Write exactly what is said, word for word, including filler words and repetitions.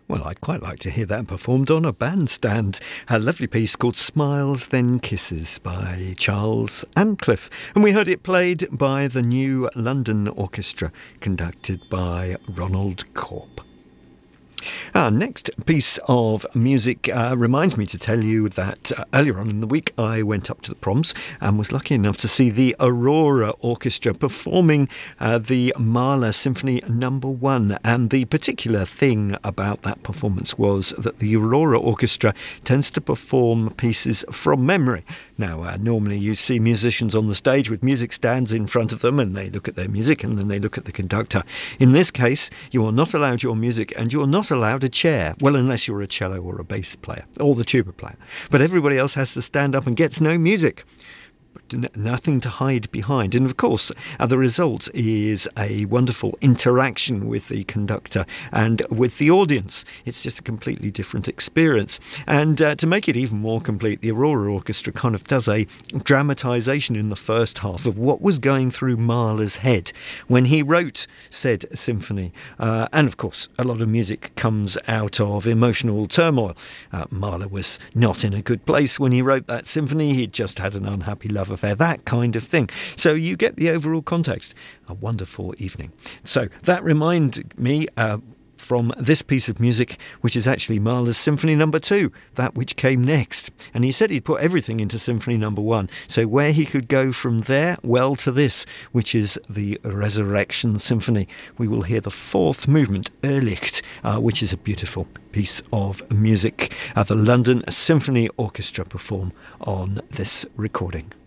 Well, I'd quite like to hear that performed on a bandstand. A lovely piece called Smiles Then Kisses by Charles Ancliffe. And we heard it played by the New London Orchestra, conducted by Ronald Corp. Our next piece of music uh, reminds me to tell you that uh, earlier on in the week I went up to the Proms and was lucky enough to see the Aurora Orchestra performing uh, the Mahler Symphony Number One. And the particular thing about that performance was that the Aurora Orchestra tends to perform pieces from memory. Now, uh, normally you see musicians on the stage with music stands in front of them and they look at their music and then they look at the conductor. In this case, you are not allowed your music and you are not allowed a chair. Well, unless you're a cello or a bass player or the tuba player. But everybody else has to stand up and gets no music. Nothing to hide behind. And of course, uh, the result is a wonderful interaction with the conductor and with the audience. It's just a completely different experience. And uh, to make it even more complete, the Aurora Orchestra kind of does a dramatisation in the first half of what was going through Mahler's head when he wrote said symphony. Uh, and of course, a lot of music comes out of emotional turmoil. Uh, Mahler was not in a good place when he wrote that symphony. He'd just had an unhappy love affair, that kind of thing. So you get the overall context. A wonderful evening. So that reminded me uh, from this piece of music, which is actually Mahler's Symphony Number Two, that which came next. And he said he'd put everything into Symphony Number One. So where he could go from there, well, to this, which is the Resurrection Symphony. We will hear the fourth movement, Irrlicht, uh, which is a beautiful piece of music. Uh, the London Symphony Orchestra perform on this recording.